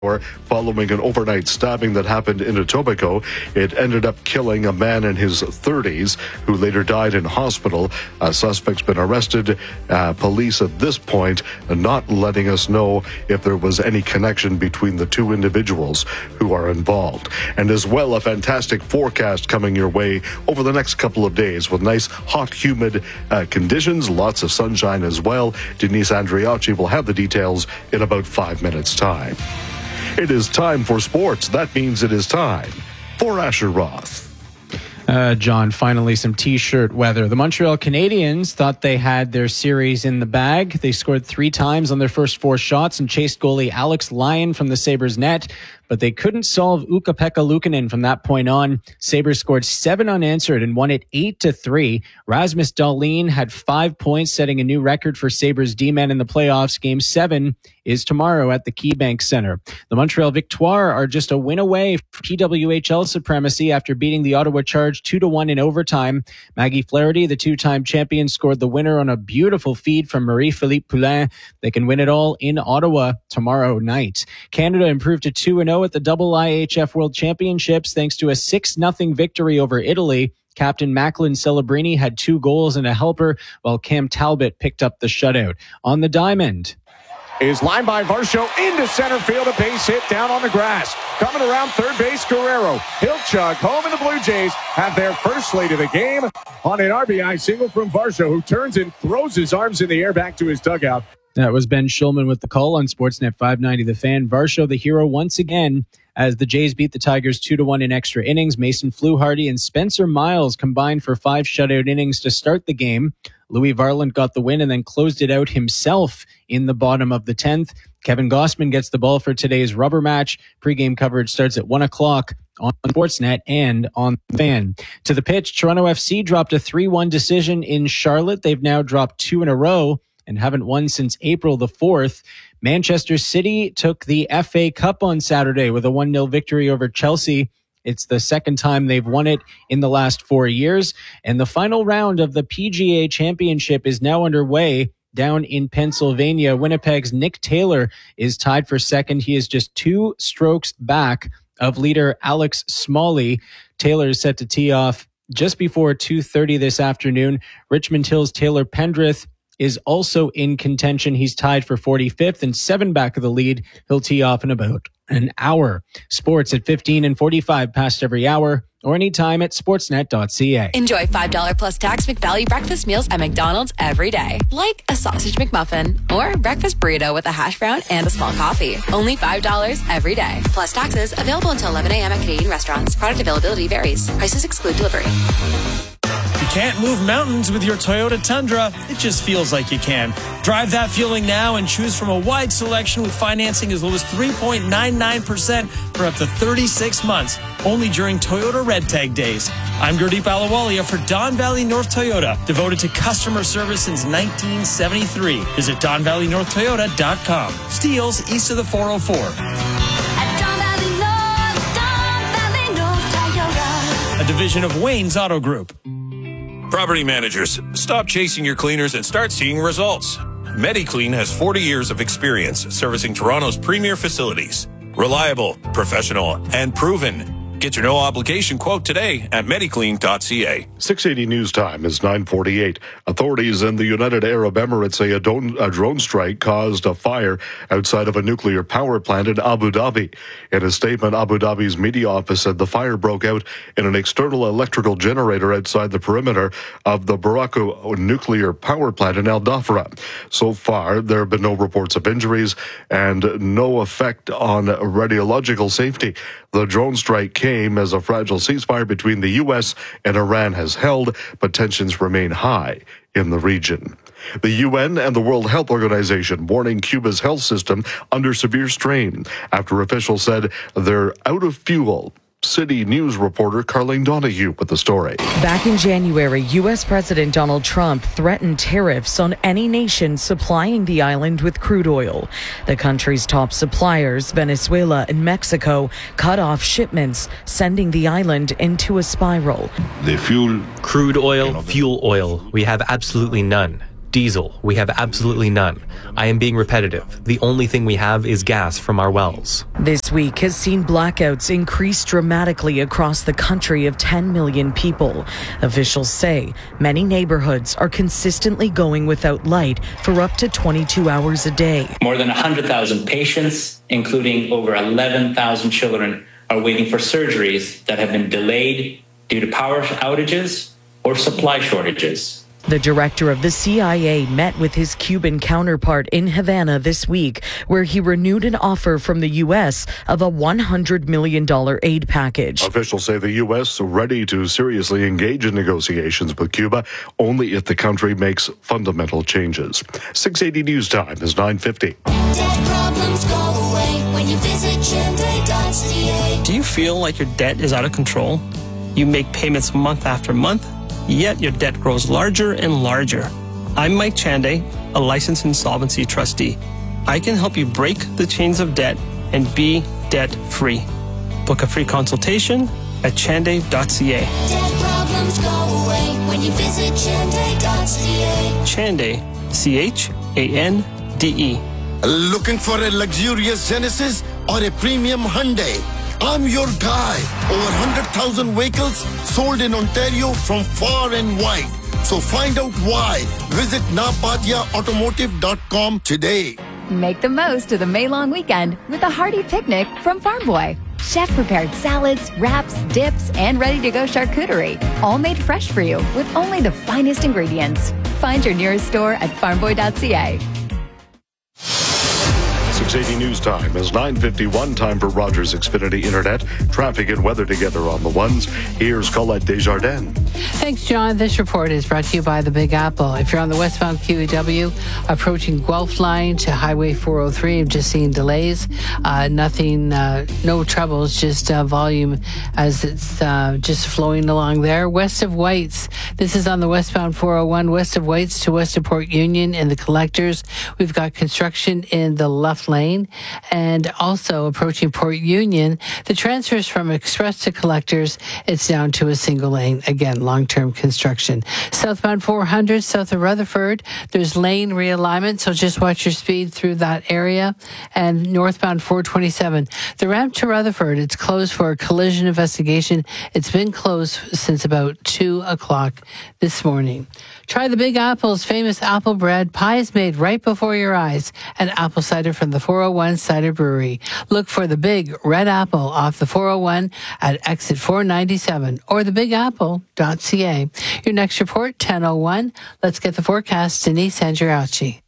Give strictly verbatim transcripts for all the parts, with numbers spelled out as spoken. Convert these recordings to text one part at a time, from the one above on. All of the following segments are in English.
following an overnight stabbing that happened in Etobicoke. It ended up killing a man in his thirties who later died in hospital. A suspect's been arrested. Uh, police at this point are not letting us know if there was any connection between the two individuals who are involved. And as well, a fantastic forecast coming your way over the next couple of days with nice, hot, humid uh, conditions, lots of sunshine as well. Denise Andriachi will have the details in about five minutes' time. It is time for sports. That means it is time for Asher Roth. Uh, John, finally some T-shirt weather. The Montreal Canadiens thought they had their series in the bag. They scored three times on their first four shots and chased goalie Alex Lyon from the Sabres net, but they couldn't solve Ukko-Pekka Luukkonen from that point on. Sabres scored seven unanswered and won it eight to three. Rasmus Dahlin had five points, setting a new record for Sabres D-men in the playoffs. Game seven is tomorrow at the KeyBank Center. The Montreal Victoire are just a win away from P W H L supremacy after beating the Ottawa Charge two to one in overtime. Maggie Flaherty, the two-time champion, scored the winner on a beautiful feed from Marie-Philippe Poulin. They can win it all in Ottawa tomorrow night. Canada improved to two and oh at the double I H F World Championships thanks to a six nothing victory over Italy. Captain Macklin Celebrini had two goals and a helper, while Cam Talbot picked up the shutout. On the diamond is lined by Varsho into center field, a base hit down on the grass. Coming around third base, Guerrero. He'll chug home, and the Blue Jays have their first lead of the game on an R B I single from Varsho, who turns and throws his arms in the air back to his dugout. That was Ben Schulman with the call on Sportsnet five ninety The Fan. Varsho the hero once again as the Jays beat the Tigers two to one in extra innings. Mason Fluharty and Spencer Miles combined for five shutout innings to start the game. Louis Varland got the win and then closed it out himself in the bottom of the tenth. Kevin Gossman gets the ball for today's rubber match. Pre-game coverage starts at one o'clock on Sportsnet and on The Fan. To the pitch, Toronto F C dropped a three one decision in Charlotte. They've now dropped two in a row and haven't won since April the fourth. Manchester City took the F A Cup on Saturday with a one nil victory over Chelsea. It's the second time they've won it in the last four years. And the final round of the P G A Championship is now underway down in Pennsylvania. Winnipeg's Nick Taylor is tied for second. He is just two strokes back of leader Alex Smalley. Taylor is set to tee off just before two thirty this afternoon. Richmond Hill's Taylor Pendrith is also in contention. He's tied for forty-fifth and seven back of the lead. He'll tee off in about an hour. Sports at fifteen and forty-five past every hour or anytime at sportsnet dot c a. Enjoy five dollars plus tax McValue breakfast meals at McDonald's every day. Like a sausage McMuffin or breakfast burrito with a hash brown and a small coffee. Only five dollars every day. Plus taxes. Available until eleven a.m. at Canadian restaurants. Product availability varies. Prices exclude delivery. You can't move mountains with your Toyota Tundra. It just feels like you can. Drive that feeling now and choose from a wide selection with financing as low as three point nine nine percent for up to thirty-six months, only during Toyota Red Tag Days. I'm Gurdeep Ahluwalia for Don Valley North Toyota, devoted to customer service since nineteen seventy-three. Visit don valley north toyota dot com. Steeles east of the four oh four. A division of Wayne's Auto Group. Property managers, stop chasing your cleaners and start seeing results. MediClean has forty years of experience servicing Toronto's premier facilities. Reliable, professional, and proven. Get your no-obligation quote today at mediclean dot c a. six eighty News Time is nine forty-eight. Authorities in the United Arab Emirates say a, don- a drone strike caused a fire outside of a nuclear power plant in Abu Dhabi. In a statement, Abu Dhabi's media office said the fire broke out in an external electrical generator outside the perimeter of the Barakah nuclear power plant in Al Dhafra. So far, there have been no reports of injuries and no effect on radiological safety. The drone strike came as a fragile ceasefire between the U S and Iran has held, but tensions remain high in the region. The U N and the World Health Organization warning Cuba's health system under severe strain after officials said they're out of fuel. City News reporter Carlene Donahue with the story. Back in January, U S President Donald Trump threatened tariffs on any nation supplying the island with crude oil. The country's top suppliers, Venezuela and Mexico, cut off shipments, sending the island into a spiral. The fuel, crude oil, fuel oil, we have absolutely none. Diesel, we have absolutely none. I am being repetitive. The only thing we have is gas from our wells. This week has seen blackouts increase dramatically across the country of ten million people. Officials say many neighborhoods are consistently going without light for up to twenty-two hours a day. More than one hundred thousand patients, including over eleven thousand children, are waiting for surgeries that have been delayed due to power outages or supply shortages. The director of the C I A met with his Cuban counterpart in Havana this week, where he renewed an offer from the U S of a one hundred million dollars aid package. Officials say the U S ready to seriously engage in negotiations with Cuba only if the country makes fundamental changes. six eighty News Time is nine fifty. Debt problems go away when you visit Chende dot C A. Do you feel like your debt is out of control? You make payments month after month, yet your debt grows larger and larger. I'm Mike Chande, a licensed insolvency trustee. I can help you break the chains of debt and be debt-free. Book a free consultation at chande dot c a. Debt problems go away when you visit Chende dot C A. Chande, C H A N D E. Looking for a luxurious Genesis or a premium Hyundai? I'm your guy. Over one hundred thousand vehicles sold in Ontario from far and wide. So find out why. Visit napadia automotive dot com today. Make the most of the May long weekend with a hearty picnic from Farm Boy. Chef-prepared salads, wraps, dips, and ready-to-go charcuterie. All made fresh for you with only the finest ingredients. Find your nearest store at farm boy dot c a. six eighty News Time is nine fifty-one. Time for Rogers Xfinity Internet. Traffic and weather together on the ones. Here's Colette Desjardins. Thanks, John. This report is brought to you by the Big Apple. If you're on the westbound Q E W, approaching Guelph Line to Highway four oh three, I've just seen delays. Uh, nothing, uh, no troubles, just uh, volume as it's uh, just flowing along there. West of Whites, this is on the westbound four oh one, west of Whites to west of Port Union and the Collectors. We've got construction in the left lane, and also approaching Port Union, the transfers from Express to Collectors, it's down to a single lane. Again, long-term construction. Southbound four hundred, south of Rutherford, there's lane realignment, so just watch your speed through that area. And northbound four twenty-seven, the ramp to Rutherford, it's closed for a collision investigation. It's been closed since about two o'clock this morning. Try the Big Apple's famous apple bread. Pies made right before your eyes. And apple cider from the four oh one Cider Brewery. Look for the Big Red Apple off the four oh one at exit four ninety-seven or the big apple dot c a. Your next report, ten oh one. Let's get the forecast. Denise Andriauchi.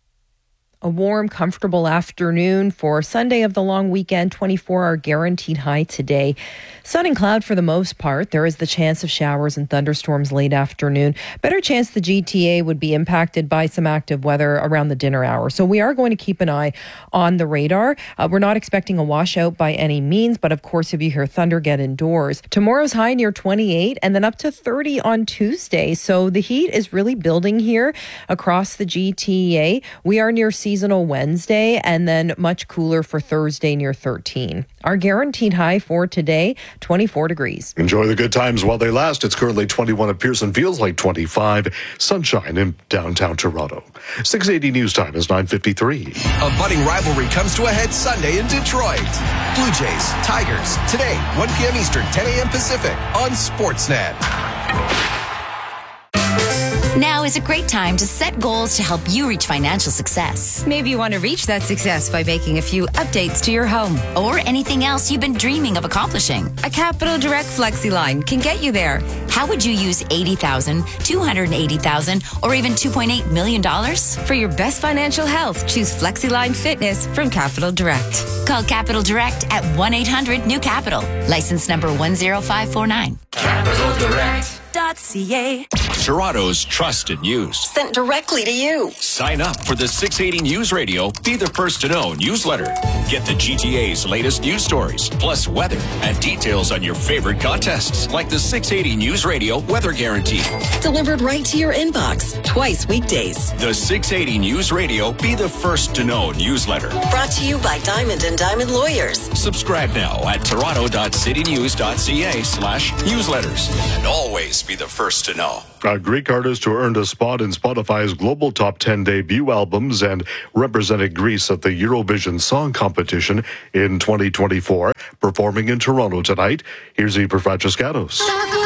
A warm, comfortable afternoon for Sunday of the long weekend. twenty-four hour guaranteed high today. Sun and cloud for the most part. There is the chance of showers and thunderstorms late afternoon. Better chance the G T A would be impacted by some active weather around the dinner hour. So we are going to keep an eye on the radar. Uh, we're not expecting a washout by any means, but of course, if you hear thunder, get indoors. Tomorrow's high near twenty-eight and then up to thirty on Tuesday. So the heat is really building here across the G T A. We are near seasonal Wednesday and then much cooler for Thursday near thirteen. Our guaranteed high for today, twenty-four degrees. Enjoy the good times while they last. It's currently twenty-one at Pearson, feels like twenty-five. Sunshine in downtown Toronto. six eighty News Time is nine fifty-three. A budding rivalry comes to a head Sunday in Detroit. Blue Jays, Tigers, today, one p.m. Eastern, ten a.m. Pacific on Sportsnet. Now is a great time to set goals to help you reach financial success. Maybe you want to reach that success by making a few updates to your home or anything else you've been dreaming of accomplishing. A Capital Direct Flexi line can get you there. How would you use eighty thousand dollars, two hundred eighty thousand dollars, or even two point eight million dollars? For your best financial health, choose FlexiLine Fitness from Capital Direct. Call Capital Direct at one eight hundred new capital. License number one zero five four nine. Capital Direct. .ca. Toronto's trusted news. Sent directly to you. Sign up for the six eighty News Radio Be the First to Know newsletter. Get the G T A's latest news stories, plus weather and details on your favorite contests, like the six eighty News Radio Weather Guarantee. Delivered right to your inbox, twice weekdays. The six eighty News Radio Be the First to Know newsletter. Brought to you by Diamond and Diamond Lawyers. Subscribe now at toronto dot citynews dot c a slash newsletters. And always be the first to know. A Greek artist who earned a spot in Spotify's global top ten debut albums and represented Greece at the Eurovision Song Competition in twenty twenty-four, performing in Toronto tonight. Here's Eva Francescatos.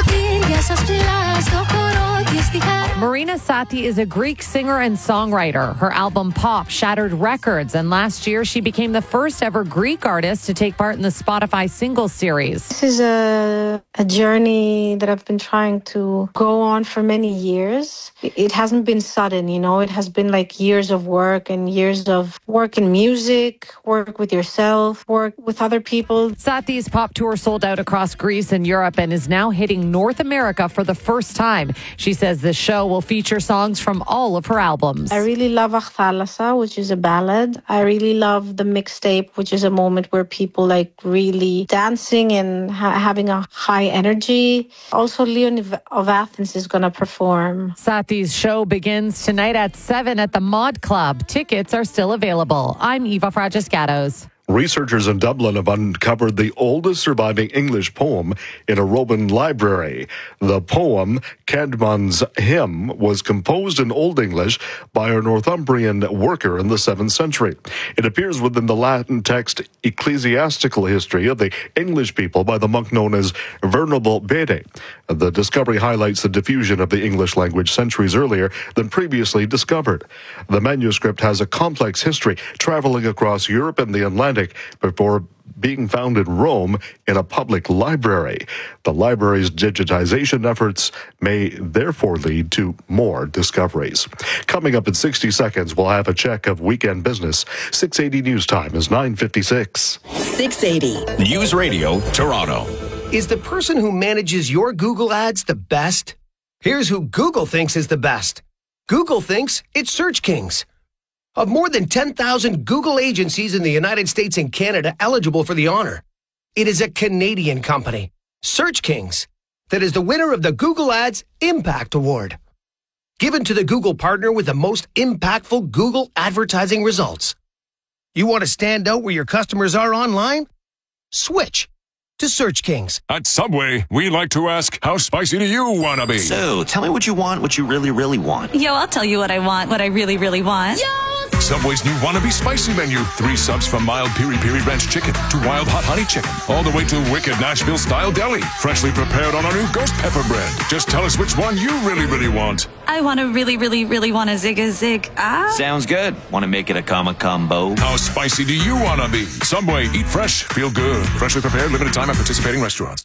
Marina Sati is a Greek singer and songwriter. Her album Pop shattered records, and last year she became the first ever Greek artist to take part in the Spotify Singles Series. This is a, a journey that I've been trying to go on for mati years. It hasn't been sudden, you know, it has been like years of work and years of work in music, work with yourself, work with other people. Sati's pop tour sold out across Greece and Europe and is now hitting North America for the first time. She says the show will feature songs from all of her albums. I really love Achthalassa, which is a ballad. I really love the mixtape, which is a moment where people like really dancing and ha- having a high energy. Also, Leon of Athens is going to perform. Sati's show begins tonight at seven at the Mod Club. Tickets are still available. I'm Eva Francescatos. Researchers in Dublin have uncovered the oldest surviving English poem in a Roman library. The poem, Caedmon's Hymn, was composed in Old English by a Northumbrian worker in the seventh century. It appears within the Latin text Ecclesiastical History of the English People by the monk known as Venerable Bede. The discovery highlights the diffusion of the English language centuries earlier than previously discovered. The manuscript has a complex history, traveling across Europe and the Atlantic before being found in Rome in a public library. The library's digitization efforts may therefore lead to more discoveries. Coming up in sixty seconds, we'll have a check of weekend business. six eighty News Time is nine fifty-six. six eighty News Radio, Toronto. Is the person who manages your Google ads the best? Here's who Google thinks is the best. Google thinks it's Search Kings. Of more than ten thousand Google agencies in the United States and Canada eligible for the honor, it is a Canadian company, Search Kings, that is the winner of the Google Ads Impact Award, given to the Google partner with the most impactful Google advertising results. You want to stand out where your customers are online? Switch to Search Kings. At Subway, we like to ask, how spicy do you want to be? So, tell me what you want, what you really, really want. Yo, I'll tell you what I want, what I really, really want. Yo! Subway's new Wannabe Spicy menu. Three subs from mild piri-piri ranch chicken to wild hot honey chicken, all the way to wicked Nashville-style deli. Freshly prepared on our new ghost pepper bread. Just tell us which one you really, really want. I want to really, really, really want a zig a zig. Ah. Sounds good. Want to make it a comma combo? How spicy do you want to be? Subway, eat fresh, feel good. Freshly prepared, limited time at participating restaurants.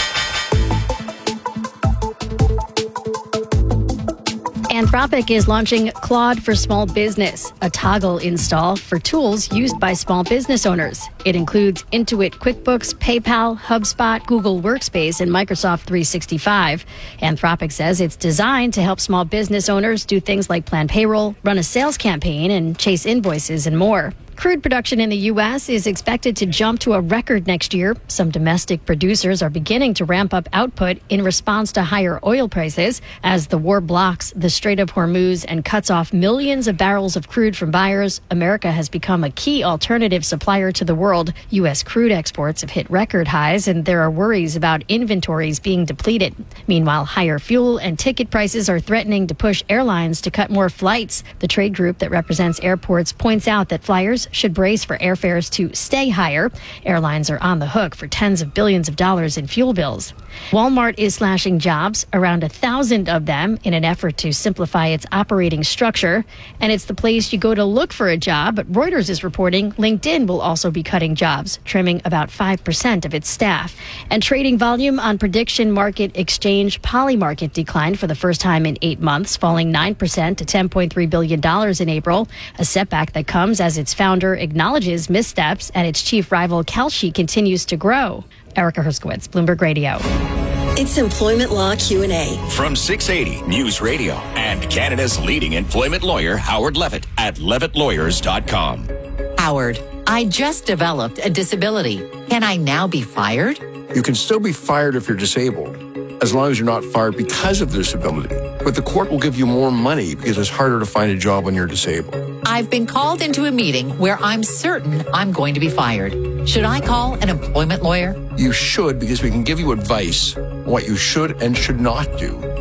Anthropic is launching Claude for Small Business, a toggle install for tools used by small business owners. It includes Intuit QuickBooks, PayPal, HubSpot, Google Workspace, and Microsoft three sixty-five. Anthropic says it's designed to help small business owners do things like plan payroll, run a sales campaign, and chase invoices and more. Crude production in the U S is expected to jump to a record next year. Some domestic producers are beginning to ramp up output in response to higher oil prices as the war blocks the Strait of Hormuz and cuts off millions of barrels of crude from buyers. America has become a key alternative supplier to the world. U S crude exports have hit record highs, and there are worries about inventories being depleted. Meanwhile, higher fuel and ticket prices are threatening to push airlines to cut more flights. The trade group that represents airports points out that flyers should brace for airfares to stay higher. Airlines are on the hook for tens of billions of dollars in fuel bills. Walmart is slashing jobs, around a thousand of them, in an effort to simplify its operating structure. And it's the place you go to look for a job. But Reuters is reporting LinkedIn will also be cutting jobs, trimming about five percent of its staff. And trading volume on prediction market exchange Polymarket declined for the first time in eight months, falling nine percent to ten point three billion dollars in April, a setback that comes as its founder acknowledges missteps and its chief rival Kalshi continues to grow. Erica Herskowitz, Bloomberg Radio. It's Employment Law Q and A. From six eighty News Radio and Canada's leading employment lawyer, Howard Levitt, at levitt lawyers dot com. Howard, I just developed a disability. Can I now be fired? You can still be fired if you're disabled, as long as you're not fired because of disability. But the court will give you more money because it's harder to find a job when you're disabled. I've been called into a meeting where I'm certain I'm going to be fired. Should I call an employment lawyer? You should, because we can give you advice on what you should and should not do.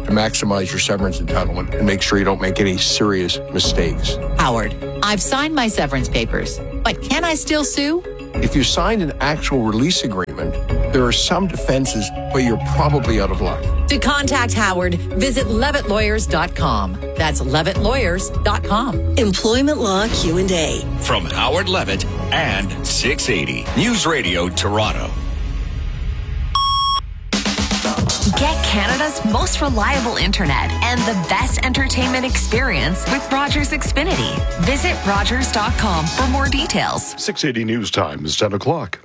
to maximize your severance entitlement and make sure you don't make any serious mistakes. Howard, I've signed my severance papers, but can I still sue? If you signed an actual release agreement, there are some defenses, but you're probably out of luck. To contact Howard, visit levitt lawyers dot com. That's levitt lawyers dot com. Employment Law Q and A. From Howard Levitt and six eighty News Radio Toronto. Get Canada's most reliable internet and the best entertainment experience with Rogers Xfinity. Visit rogers dot com for more details. six eighty News Time is ten o'clock.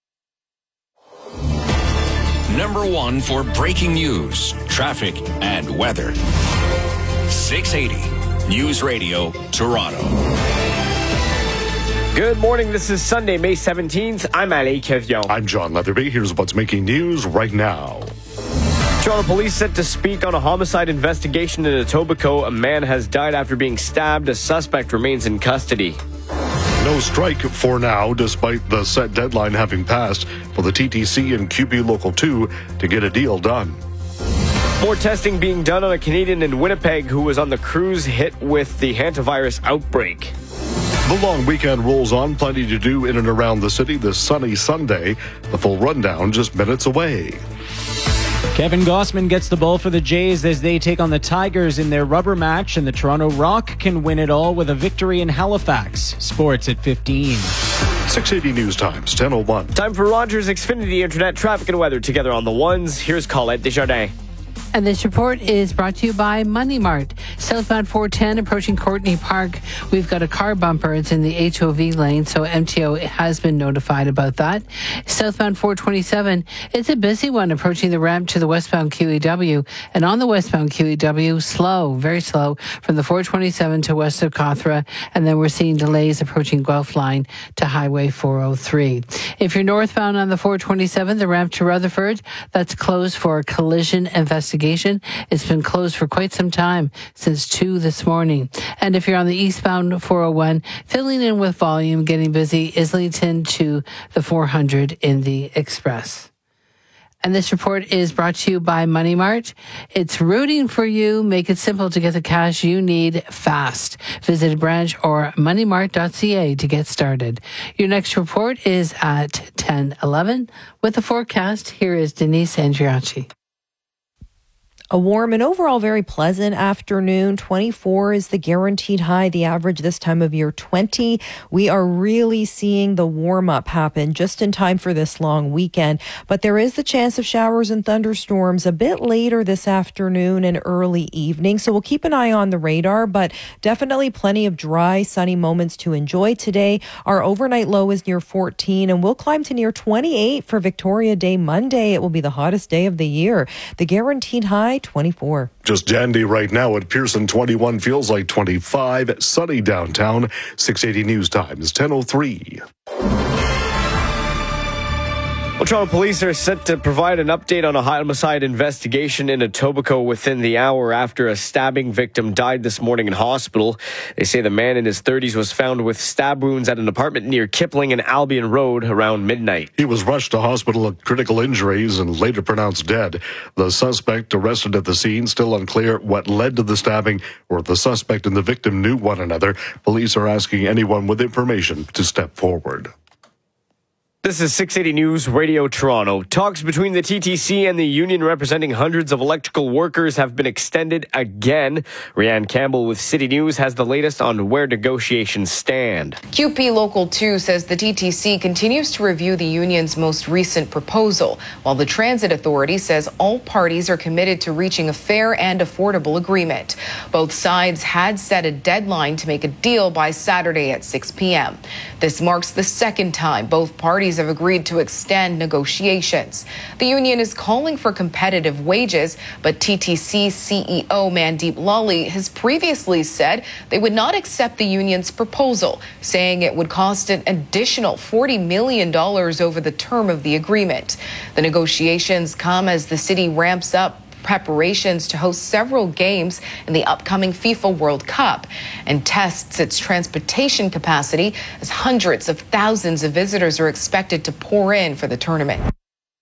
Number one for breaking news, traffic, and weather. six eighty News Radio Toronto. Good morning. This is Sunday, May seventeenth. I'm Ali Kevion. I'm John Leatherby. Here's what's making news right now. Toronto police set to speak on a homicide investigation in Etobicoke. A man has died after being stabbed. A suspect remains in custody. No strike for now, despite the set deadline having passed for the T T C and Q P Local two to get a deal done. More testing being done on a Canadian in Winnipeg who was on the cruise hit with the hantavirus outbreak. The long weekend rolls on. Plenty to do in and around the city this sunny Sunday. The full rundown just minutes away. Kevin Gossman gets the ball for the Jays as they take on the Tigers in their rubber match, and the Toronto Rock can win it all with a victory in Halifax. Sports at fifteen. six eighty News Times, ten oh one. Time for Rogers Xfinity Internet traffic and weather together on the ones. Here's Colette Desjardins. And this report is brought to you by Money Mart. Southbound four ten approaching Courtney Park. We've got a car bumper. It's in the H O V lane, so M T O has been notified about that. Southbound four twenty-seven, it's a busy one approaching the ramp to the westbound Q E W. And on the westbound Q E W, slow, very slow, from the four twenty-seven to west of Cawthra. And then we're seeing delays approaching Guelph Line to Highway four oh three. If you're northbound on the four twenty-seven, the ramp to Rutherford, that's closed for a collision investigation. It's been closed for quite some time, since two this morning. And if you're on the eastbound four oh one, filling in with volume, getting busy, Islington to the four hundred in the Express. And this report is brought to you by Money Mart. It's rooting for you. Make it simple to get the cash you need fast. Visit a branch or money mart dot c a to get started. Your next report is at ten eleven. With the forecast, here is Denise Andriachi. A warm and overall very pleasant afternoon. twenty-four is the guaranteed high. The average this time of year, twenty. We are really seeing the warm up happen just in time for this long weekend. But there is the chance of showers and thunderstorms a bit later this afternoon and early evening. So we'll keep an eye on the radar, but definitely plenty of dry, sunny moments to enjoy today. Our overnight low is near fourteen, and we'll climb to near twenty-eight for Victoria Day Monday. It will be the hottest day of the year. The guaranteed high, twenty-four. Just dandy right now at Pearson, twenty-one feels like twenty-five. Sunny downtown. six eighty News Times, ten oh three. Well, Toronto police are set to provide an update on a homicide investigation in Etobicoke within the hour after a stabbing victim died this morning in hospital. They say the man in his thirties was found with stab wounds at an apartment near Kipling and Albion Road around midnight. He was rushed to hospital with critical injuries and later pronounced dead. The suspect arrested at the scene, still unclear what led to the stabbing or if the suspect and the victim knew one another. Police are asking anyone with information to step forward. This is six eighty News Radio Toronto. Talks between the T T C and the union representing hundreds of electrical workers have been extended again. Rianne Campbell with City News has the latest on where negotiations stand. Q P Local two says the T T C continues to review the union's most recent proposal, while the Transit Authority says all parties are committed to reaching a fair and affordable agreement. Both sides had set a deadline to make a deal by Saturday at six p.m. This marks the second time both parties have agreed to extend negotiations. The union is calling for competitive wages, but T T C C E O Mandeep Lally has previously said they would not accept the union's proposal, saying it would cost an additional forty million dollars over the term of the agreement. The negotiations come as the city ramps up preparations to host several games in the upcoming FIFA World Cup and tests its transportation capacity as hundreds of thousands of visitors are expected to pour in for the tournament.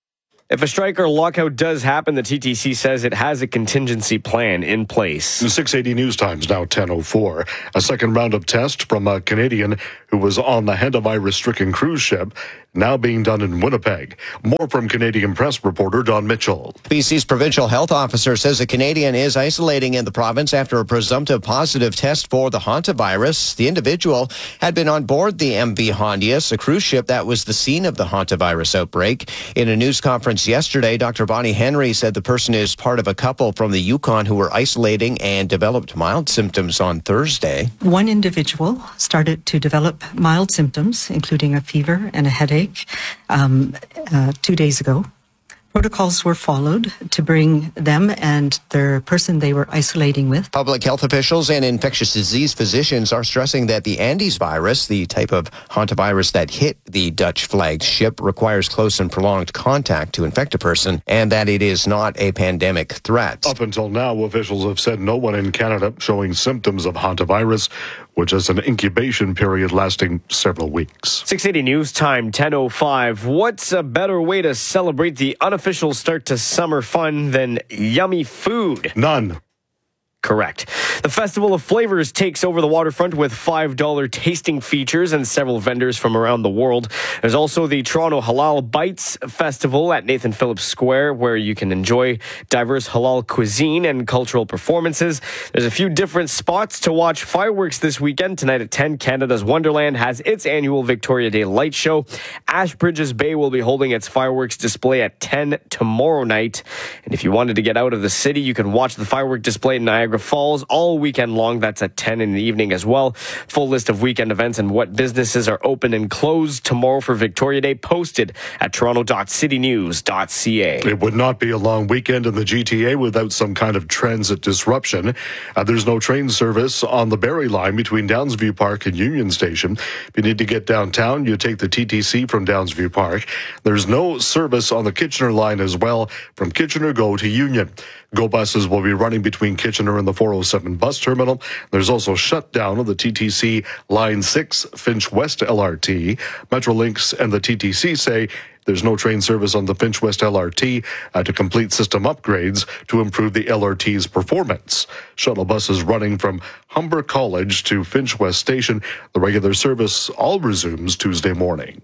If a strike or lockout does happen, the T T C says it has a contingency plan in place. The six eighty News Times now ten oh four. A second round of tests from a Canadian who was on the hantavirus-stricken cruise ship now being done in Winnipeg. More from Canadian Press reporter Don Mitchell. B C's provincial health officer says a Canadian is isolating in the province after a presumptive positive test for the hantavirus. The individual had been on board the M V Hondius, a cruise ship that was the scene of the hantavirus outbreak. In a news conference yesterday, Doctor Bonnie Henry said the person is part of a couple from the Yukon who were isolating and developed mild symptoms on Thursday. One individual started to develop mild symptoms, including a fever and a headache, um, uh, two days ago. Protocols were followed to bring them and the person they were isolating with. Public health officials and infectious disease physicians are stressing that the Andes virus, the type of hantavirus that hit the Dutch-flagged ship, requires close and prolonged contact to infect a person, and that it is not a pandemic threat. Up until now, officials have said no one in Canada showing symptoms of hantavirus, which is an incubation period lasting several weeks. six eighty News Time, ten oh five. What's a better way to celebrate the unofficial start to summer fun than yummy food? None. Correct. The Festival of Flavors takes over the waterfront with five dollar tasting features and several vendors from around the world. There's also the Toronto Halal Bites Festival at Nathan Phillips Square, where you can enjoy diverse halal cuisine and cultural performances. There's a few different spots to watch fireworks this weekend. Tonight at ten, Canada's Wonderland has its annual Victoria Day light show. Ashbridges Bay will be holding its fireworks display at ten tomorrow night. And if you wanted to get out of the city, you can watch the firework display in Niagara Falls all weekend long. That's at ten in the evening as well. Full list of weekend events and what businesses are open and closed tomorrow for Victoria Day posted at toronto dot city news dot c a. It would not be a long weekend in the G T A without some kind of transit disruption. Uh, there's no train service on the Barrie line between Downsview Park and Union Station. If you need to get downtown, you take the T T C from Downsview Park. There's no service on the Kitchener line as well from Kitchener Go to Union. Go buses will be running between Kitchener and the four oh seven bus terminal. There's also shutdown of the T T C Line six Finch West L R T. Metrolinx and the T T C say there's no train service on the Finch West L R T uh, to complete system upgrades to improve the L R T's performance. Shuttle buses running from Humber College to Finch West Station. The regular service all resumes Tuesday morning.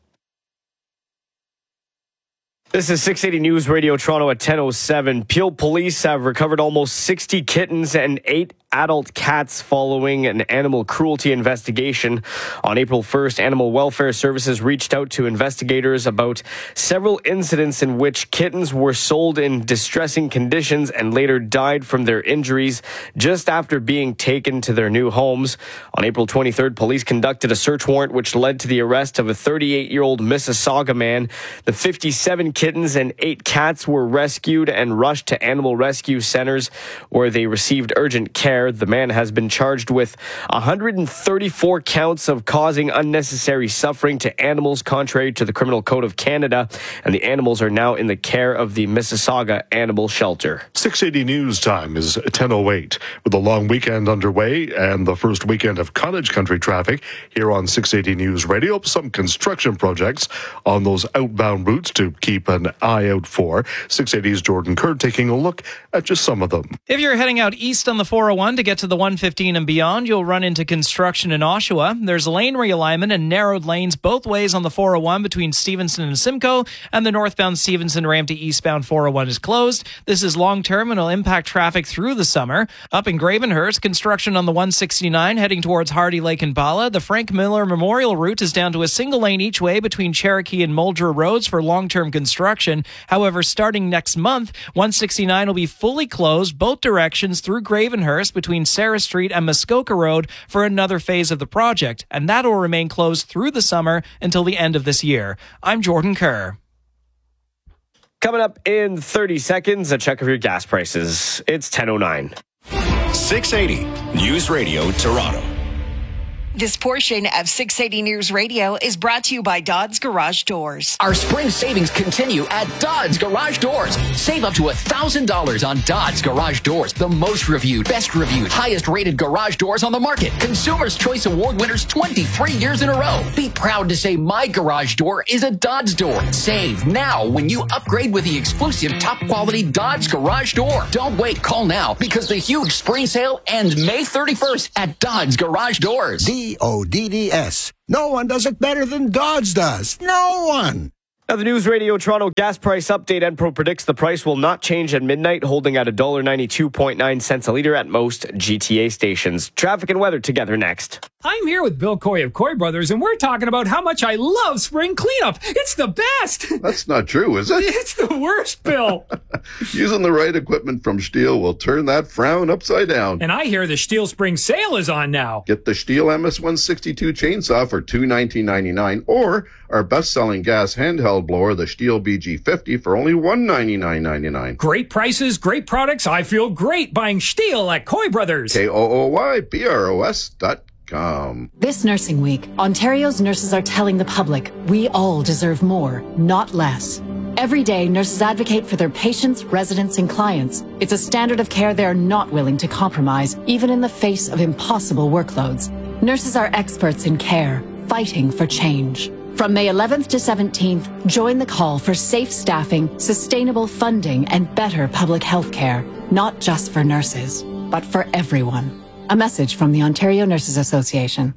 This is six eighty News Radio Toronto at ten oh seven. Peel police have recovered almost sixty kittens and eight adult cats following an animal cruelty investigation. On April first, Animal Welfare Services reached out to investigators about several incidents in which kittens were sold in distressing conditions and later died from their injuries just after being taken to their new homes. On April twenty-third, police conducted a search warrant which led to the arrest of a thirty-eight-year-old Mississauga man. The fifty-seven kittens and eight cats were rescued and rushed to animal rescue centers where they received urgent care. The man has been charged with one hundred thirty-four counts of causing unnecessary suffering to animals contrary to the Criminal Code of Canada, and the animals are now in the care of the Mississauga Animal Shelter. six eighty News Time is ten oh eight. With a long weekend underway and the first weekend of cottage country traffic here on six eighty News Radio, some construction projects on those outbound routes to keep an eye out for. six eighty's Jordan Kerr taking a look at just some of them. If you're heading out east on the four oh one to get to the one fifteen and beyond, you'll run into construction in Oshawa. There's lane realignment and narrowed lanes both ways on the four oh one between Stevenson and Simcoe, and the northbound Stevenson ramp to eastbound four oh one is closed. This is long-term and will impact traffic through the summer. Up in Gravenhurst, construction on the one sixty-nine heading towards Hardy Lake and Bala. The Frank Miller Memorial route is down to a single lane each way between Cherokee and Muldra roads for long-term construction. However, starting next month, one sixty-nine will be fully closed both directions through Gravenhurst between Sarah Street and Muskoka Road for another phase of the project, and that will remain closed through the summer until the end of this year. I'm Jordan Kerr. Coming up in thirty seconds, a check of your gas prices. It's ten oh nine. six eighty News Radio Toronto. This portion of six eighty News Radio is brought to you by Dodds Garage Doors. Our spring savings continue at Dodds Garage Doors. Save up to one thousand dollars on Dodds Garage Doors, the most reviewed, best reviewed, highest rated garage doors on the market. Consumer's Choice Award winners twenty-three years in a row. Be proud to say my garage door is a Dodds door. Save now when you upgrade with the exclusive top quality Dodds Garage Door. Don't wait, call now because the huge spring sale ends May thirty-first at Dodds Garage Doors. D O D D S. No one does it better than Dodds does. No one. Now, the News Radio Toronto gas price update. Enpro predicts the price will not change at midnight, holding at one dollar ninety-two point nine cents a litre at most G T A stations. Traffic and weather together next. I'm here with Bill Coy of Coy Brothers, and we're talking about how much I love spring cleanup. It's the best. That's not true, is it? It's the worst, Bill. Using the right equipment from Stihl will turn that frown upside down. And I hear the Stihl spring sale is on now. Get the Stihl M S one sixty-two chainsaw for two hundred nineteen dollars and ninety-nine cents, or our best-selling gas handheld blower, the Stihl B G fifty, for only one hundred ninety-nine dollars and ninety-nine cents. Great prices, great products. I feel great buying Stihl at Coy Brothers. K O O Y B R O S dot com. This Nursing Week, Ontario's nurses are telling the public we all deserve more, not less. Every day, nurses advocate for their patients, residents, and clients. It's a standard of care they're not willing to compromise, even in the face of impossible workloads. Nurses are experts in care, fighting for change. From May eleventh to seventeenth, join the call for safe staffing, sustainable funding, and better public health care, not just for nurses, but for everyone. A message from the Ontario Nurses Association.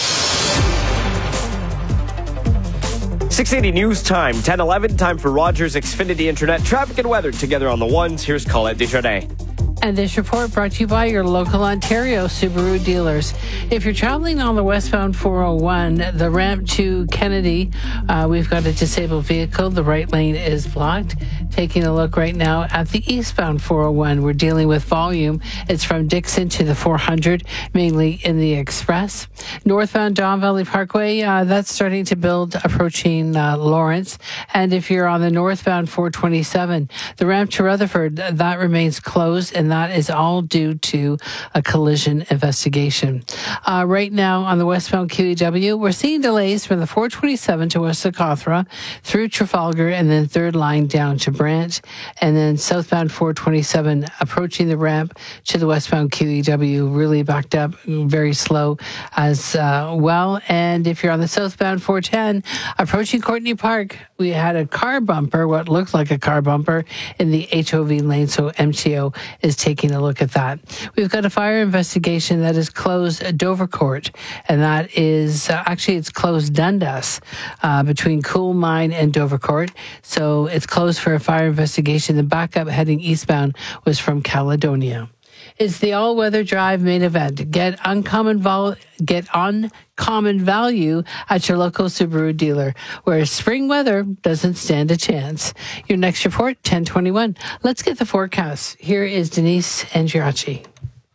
six eighty News Time, ten eleven, time for Rogers Xfinity Internet traffic and weather together on the ones. Here's Colette Desjardins. And this report brought to you by your local Ontario Subaru dealers. If you're traveling on the westbound four oh one, the ramp to Kennedy, uh, we've got a disabled vehicle. The right lane is blocked. Taking a look right now at the eastbound four oh one, we're dealing with volume. It's from Dixon to the four hundred, mainly in the express. Northbound Don Valley Parkway, uh, that's starting to build, approaching uh, Lawrence. And if you're on the northbound four twenty-seven, the ramp to Rutherford, that remains closed, and that is all due to a collision investigation. Uh, right now on the westbound Q E W, we're seeing delays from the four twenty-seven to West Socotra, through Trafalgar, and then third line down to Brant, and then southbound four twenty-seven approaching the ramp to the westbound Q E W, really backed up, very slow as uh, well. And if you're on the southbound four ten approaching Courtney Park, we had a car bumper, what looked like a car bumper, in the H O V lane, so M T O is taking a look at that. We've got a fire investigation that is closed at Dovercourt, and that is uh, actually it's closed Dundas uh, between Coal Mine and Dovercourt. So it's closed for a fire investigation. The backup heading eastbound was from Caledonia. It's the all-weather drive main event. Get uncommon vol- get uncommon value at your local Subaru dealer, where spring weather doesn't stand a chance. Your next report, ten twenty-one. Let's get the forecast. Here is Denise Andriachi.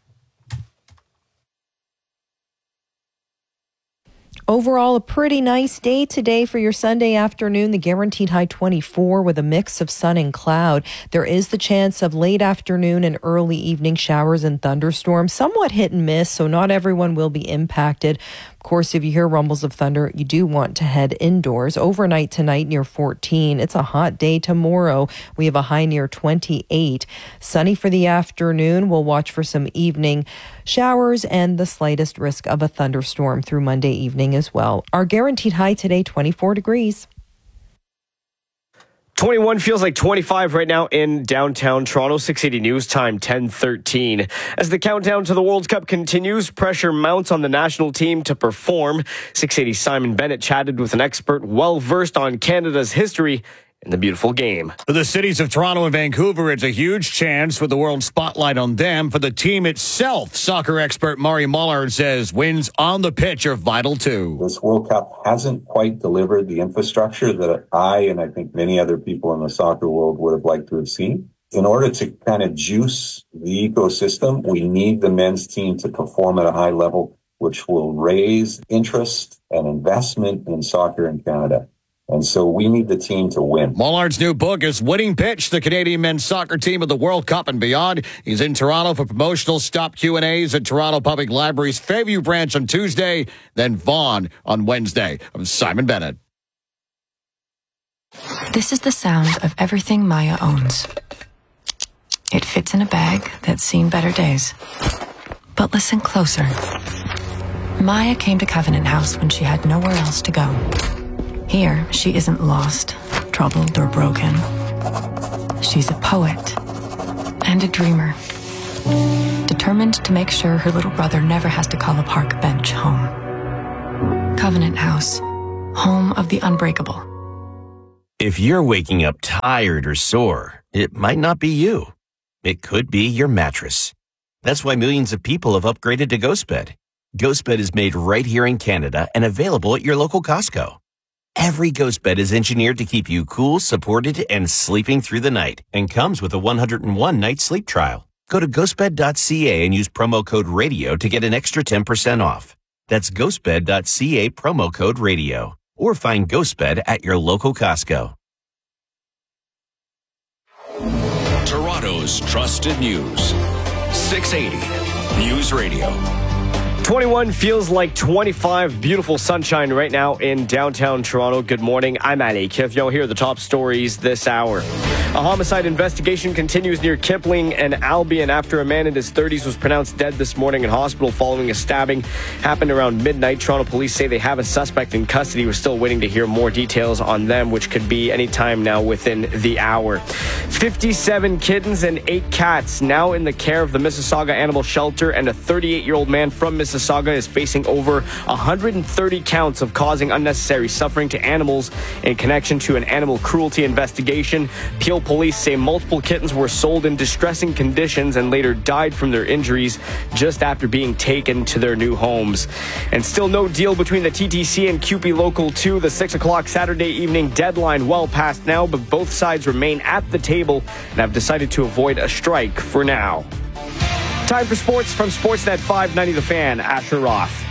Overall, a pretty nice day today for your Sunday afternoon. The guaranteed high twenty-four with a mix of sun and cloud. There is the chance of late afternoon and early evening showers and thunderstorms, somewhat hit and miss, so not everyone will be impacted. Of course, if you hear rumbles of thunder, you do want to head indoors. Overnight tonight near fourteen. It's a hot day tomorrow. We have a high near twenty-eight. Sunny for the afternoon. We'll watch for some evening showers and the slightest risk of a thunderstorm through Monday evening as well. Our guaranteed high today, twenty-four degrees. twenty-one feels like twenty-five right now in downtown Toronto. six eighty News Time, ten thirteen. As the countdown to the World Cup continues, pressure mounts on the national team to perform. six eighty Simon Bennett chatted with an expert well-versed on Canada's history in the beautiful game. For the cities of Toronto and Vancouver, it's a huge chance for the world spotlight on them. For the team itself, soccer expert Maury Mullard says wins on the pitch are vital too. This World Cup hasn't quite delivered the infrastructure that I and I think many other people in the soccer world would have liked to have seen. In order to kind of juice the ecosystem, we need the men's team to perform at a high level, which will raise interest and investment in soccer in Canada. And so we need the team to win. Mollard's new book is Winning Pitch, the Canadian men's soccer team of the World Cup and beyond. He's in Toronto for promotional stop Q and A's at Toronto Public Library's Fairview branch on Tuesday, then Vaughan on Wednesday. I'm Simon Bennett. This is the sound of everything Maya owns. It fits in a bag that's seen better days. But listen closer. Maya came to Covenant House when she had nowhere else to go. Here, she isn't lost, troubled, or broken. She's a poet and a dreamer, determined to make sure her little brother never has to call a park bench home. Covenant House, home of the unbreakable. If you're waking up tired or sore, it might not be you. It could be your mattress. That's why millions of people have upgraded to GhostBed. GhostBed is made right here in Canada and available at your local Costco. Every GhostBed is engineered to keep you cool, supported, and sleeping through the night, and comes with a one hundred one night sleep trial. Go to ghostbed dot c a and use promo code RADIO to get an extra ten percent off. That's ghostbed dot c a, promo code RADIO. Or find GhostBed at your local Costco. Toronto's trusted news. six eighty News Radio. twenty-one feels like twenty-five. Beautiful sunshine right now in downtown Toronto. Good morning. I'm Ali Kifyo. Here are the top stories this hour. A homicide investigation continues near Kipling and Albion after a man in his thirties was pronounced dead this morning in hospital following a stabbing. Happened around midnight. Toronto police say they have a suspect in custody. We're still waiting to hear more details on them, which could be any time now within the hour. fifty-seven kittens and eight cats now in the care of the Mississauga Animal Shelter, and a thirty-eight-year-old man from Mississauga is facing over one hundred thirty counts of causing unnecessary suffering to animals in connection to an animal cruelty investigation. Peel police say multiple kittens were sold in distressing conditions and later died from their injuries just after being taken to their new homes. And still no deal between the T T C and C U P E Local two. The six o'clock Saturday evening deadline well past now, but both sides remain at the table and have decided to avoid a strike for now. Time for sports from Sportsnet five ninety The Fan. Asher Roth.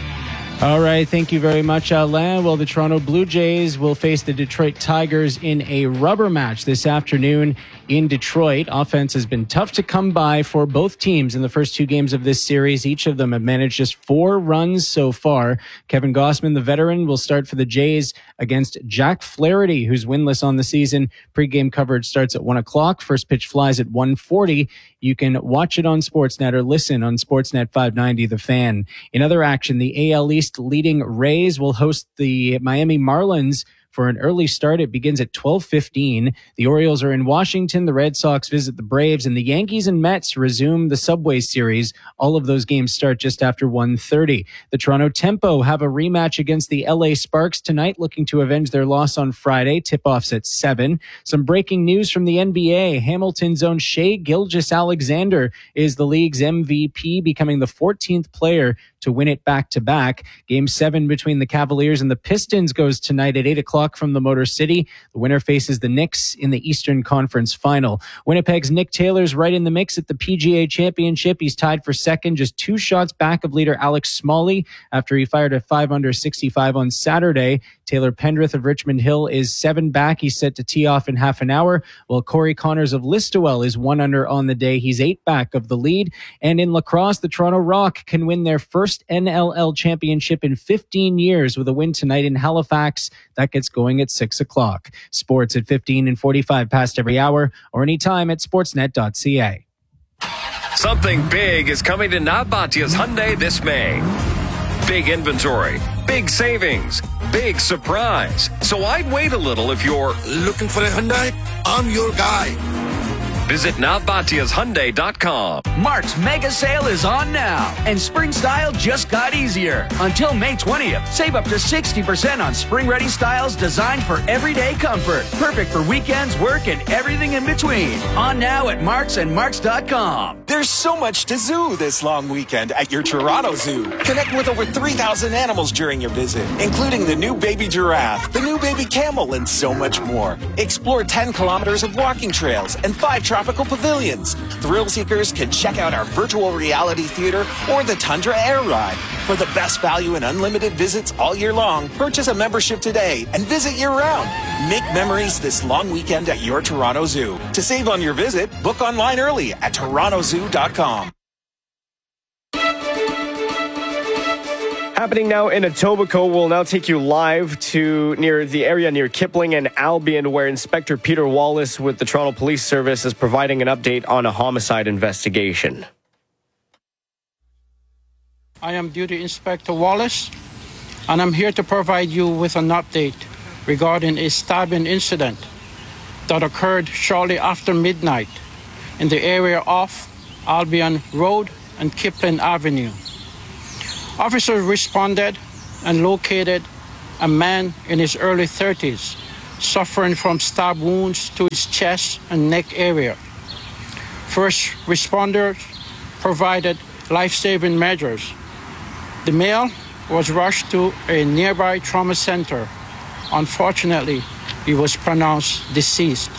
All right, thank you very much, Alain. Well, the Toronto Blue Jays will face the Detroit Tigers in a rubber match this afternoon in Detroit. Offense has been tough to come by for both teams in the first two games of this series. Each of them have managed just four runs so far. Kevin Gausman, the veteran, will start for the Jays against Jack Flaherty, who's winless on the season. Pre-game coverage starts at one o'clock. First pitch flies at one forty. You can watch it on Sportsnet or listen on Sportsnet five ninety The Fan. In other action, the A L East leading Rays will host the Miami Marlins for an early start. It begins at twelve fifteen. The Orioles are in Washington. The Red Sox visit the Braves, and the Yankees and Mets resume the Subway Series. All of those games start just after one thirty. The Toronto Tempo have a rematch against the L A Sparks tonight, looking to avenge their loss on Friday. Tip-offs at seven. Some breaking news from the N B A. Hamilton's own Shai Gilgeous-Alexander is the league's M V P, becoming the fourteenth player to win it back-to-back. Game seven between the Cavaliers and the Pistons goes tonight at eight o'clock from the Motor City. The winner faces the Knicks in the Eastern Conference Final. Winnipeg's Nick Taylor's right in the mix at the P G A Championship. He's tied for second, just two shots back of leader Alex Smalley after he fired a five under sixty-five on Saturday. Taylor Pendrith of Richmond Hill is seven back. He's set to tee off in half an hour, while Corey Connors of Listowel is one under on the day. He's eight back of the lead. And in lacrosse, the Toronto Rock can win their first N L L championship in fifteen years with a win tonight in Halifax. That gets going at six o'clock. Sports at fifteen and forty-five past every hour, or anytime at sportsnet dot c a. Something big is coming to Navbatia's Hyundai this May. Big inventory, big savings, big surprise. So I'd wait a little if you're looking for a Hyundai. I'm your guy. Visit navbatias hyundai dot com. Mark's mega sale is on now, and spring style just got easier. Until May twentieth, save up to sixty percent on spring-ready styles designed for everyday comfort. Perfect for weekends, work, and everything in between. On now at Marks and Marks dot com. There's so much to zoo this long weekend at your Toronto Zoo. Connect with over three thousand animals during your visit, including the new baby giraffe, the new baby camel, and so much more. Explore ten kilometers of walking trails and five tropical pavilions. Thrill seekers can check out our virtual reality theater or the Tundra Air Ride. For the best value and unlimited visits all year long, purchase a membership today and visit year-round. Make memories this long weekend at your Toronto Zoo. To save on your visit, book online early at toronto zoo dot com. Happening now in Etobicoke, we'll now take you live to near the area near Kipling and Albion, where Inspector Peter Wallace with the Toronto Police Service is providing an update on a homicide investigation. I am Duty Inspector Wallace, and I'm here to provide you with an update regarding a stabbing incident that occurred shortly after midnight in the area of Albion Road and Kipling Avenue. Officers responded and located a man in his early thirties suffering from stab wounds to his chest and neck area. First responders provided life-saving measures. The male was rushed to a nearby trauma center. Unfortunately, he was pronounced deceased.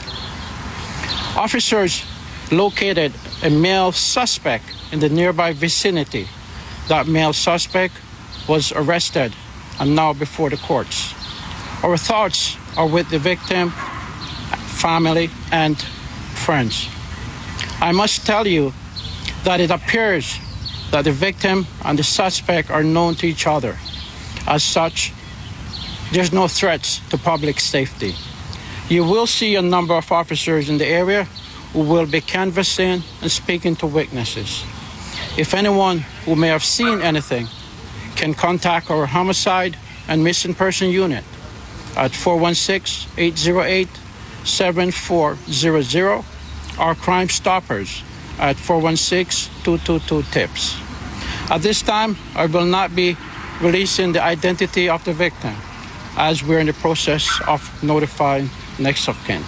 Officers located a male suspect in the nearby vicinity. That male suspect was arrested and now before the courts. Our thoughts are with the victim, family, and friends. I must tell you that it appears that the victim and the suspect are known to each other. As such, there's no threats to public safety. You will see a number of officers in the area who will be canvassing and speaking to witnesses. If anyone who may have seen anything can contact our Homicide and Missing Person Unit at four one six, eight zero eight, seven four zero zero, or Crime Stoppers at four one six, two two two, TIPS. At this time, I will not be releasing the identity of the victim, as we're in the process of notifying next of kin.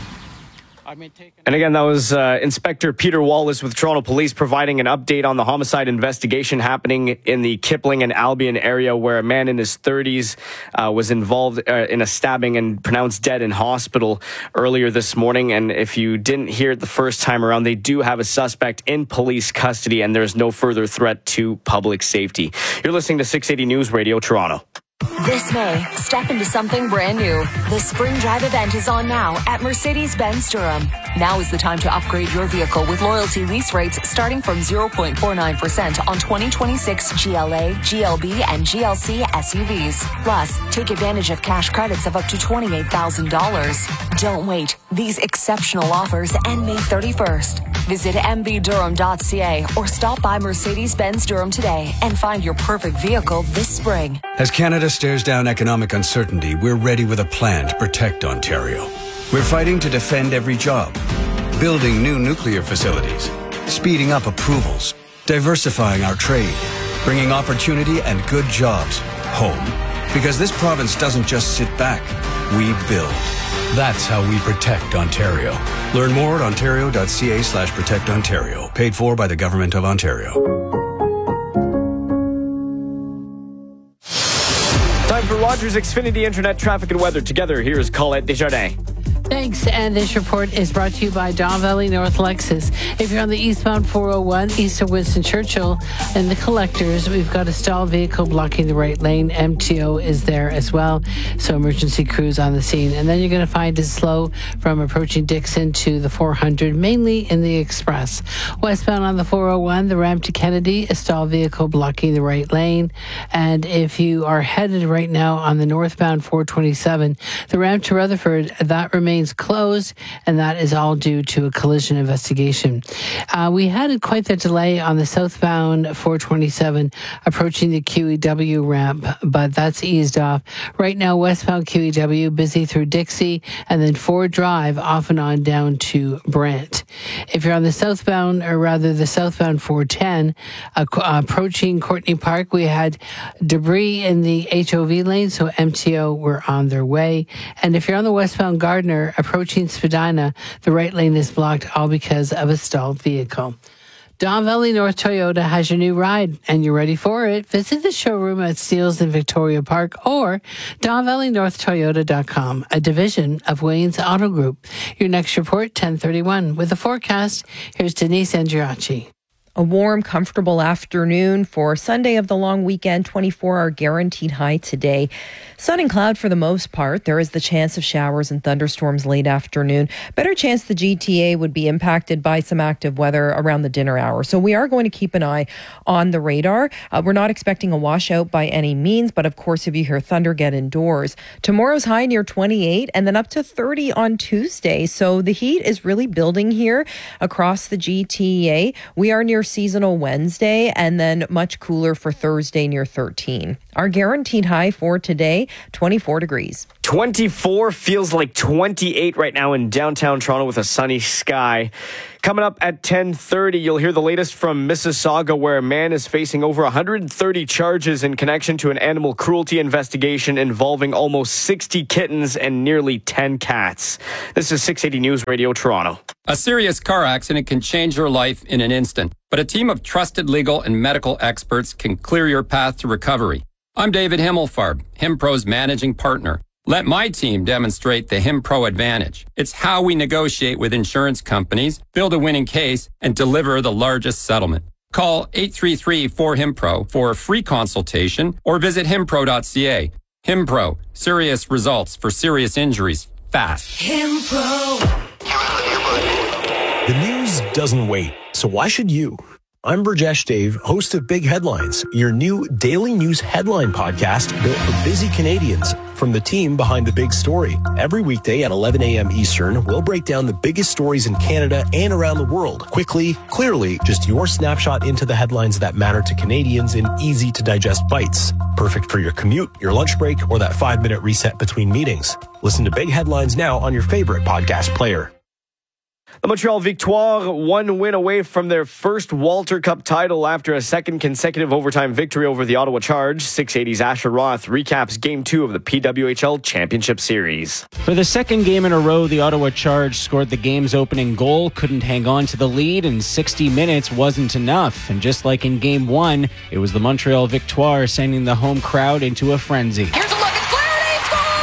And again, that was uh, Inspector Peter Wallace with Toronto Police providing an update on the homicide investigation happening in the Kipling and Albion area, where a man in his thirties uh, was involved uh, in a stabbing and pronounced dead in hospital earlier this morning. And if you didn't hear it the first time around, they do have a suspect in police custody, and there's no further threat to public safety. You're listening to six eighty News Radio Toronto. This May, step into something brand new. The Spring Drive event is on now at Mercedes-Benz Durham. Now is the time to upgrade your vehicle with loyalty lease rates starting from zero point four nine percent on twenty twenty-six G L A, G L B, and G L C S U Vs. Plus, take advantage of cash credits of up to twenty-eight thousand dollars. Don't wait. These exceptional offers end May thirty-first. Visit m b durham dot c a or stop by Mercedes-Benz Durham today and find your perfect vehicle this spring. As Canada stares down economic uncertainty, we're ready with a plan to protect Ontario. We're fighting to defend every job, building new nuclear facilities, speeding up approvals, diversifying our trade, bringing opportunity and good jobs home. Because this province doesn't just sit back, we build. That's how we protect Ontario. Learn more at ontario dot c a slash protect Ontario. Paid for by the Government of Ontario. Time for Rogers Xfinity Internet traffic and weather. Together, here is Colette Desjardins. Thanks, and this report is brought to you by Don Valley North Lexus. If you're on the eastbound four oh one, east of Winston Churchill, and the collectors, we've got a stalled vehicle blocking the right lane. M T O is there as well, so emergency crews on the scene. And then you're going to find it slow from approaching Dixon to the four hundred, mainly in the express. Westbound on the four oh one, the ramp to Kennedy, a stalled vehicle blocking the right lane. And if you are headed right now on the northbound four twenty-seven, the ramp to Rutherford, that remains closed, and that is all due to a collision investigation. Uh, we had quite the delay on the southbound four twenty-seven approaching the Q E W ramp, but that's eased off. Right now, westbound Q E W busy through Dixie, and then Ford Drive off and on down to Brant. If you're on the southbound, or rather the southbound four ten, uh, approaching Courtney Park, we had debris in the H O V lane, so M T O were on their way. And if you're on the westbound Gardner, approaching Spadina, the right lane is blocked, all because of a stalled vehicle. Don Valley North Toyota has your new ride, and you're ready for it. Visit the showroom at Steeles in Victoria Park or don valley north toyota dot com, a division of Wayne's Auto Group. Your next report, ten thirty-one. With the forecast, here's Denise Andriachi. A warm, comfortable afternoon for Sunday of the long weekend, twenty-four hour guaranteed high today. Sun and cloud for the most part. There is the chance of showers and thunderstorms late afternoon. Better chance the G T A would be impacted by some active weather around the dinner hour. So we are going to keep an eye on the radar. Uh, we're not expecting a washout by any means, but of course, if you hear thunder, get indoors. Tomorrow's high near twenty-eight and then up to thirty on Tuesday. So the heat is really building here across the G T A. We are near seasonal Wednesday and then much cooler for Thursday near thirteen. Our guaranteed high for today, twenty-four degrees. twenty-four feels like twenty-eight right now in downtown Toronto with a sunny sky. Coming up at ten thirty, you'll hear the latest from Mississauga, where a man is facing over one hundred thirty charges in connection to an animal cruelty investigation involving almost sixty kittens and nearly ten cats. This is six eighty News Radio Toronto. A serious car accident can change your life in an instant, but a team of trusted legal and medical experts can clear your path to recovery. I'm David Himmelfarb, HimPro's managing partner. Let my team demonstrate the HimPro advantage. It's how we negotiate with insurance companies, build a winning case, and deliver the largest settlement. Call eight three three, four, HimPro for a free consultation or visit himpro dot c a. HimPro, serious results for serious injuries fast. HimPro. The news doesn't wait, so why should you? I'm Burjesh Dave, host of Big Headlines, your new daily news headline podcast built for busy Canadians from the team behind the big story. Every weekday at eleven a.m. Eastern, we'll break down the biggest stories in Canada and around the world. Quickly, clearly, just your snapshot into the headlines that matter to Canadians in easy-to-digest bites. Perfect for your commute, your lunch break, or that five-minute reset between meetings. Listen to Big Headlines now on your favorite podcast player. The Montreal Victoire, one win away from their first Walter Cup title after a second consecutive overtime victory over the Ottawa Charge. six eighty's Asher Roth recaps Game two of the P W H L Championship Series. For the second game in a row, the Ottawa Charge scored the game's opening goal, couldn't hang on to the lead, and sixty minutes wasn't enough. And just like in Game one, it was the Montreal Victoire sending the home crowd into a frenzy. Here's a look at Flaherty,